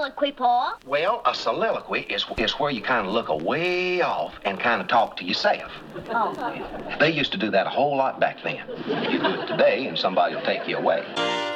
soliloquy, Pa? Well, a soliloquy is where you kind of look away off and kind of talk to yourself. Oh. They used to do that a whole lot back then. You do it today and somebody will take you away.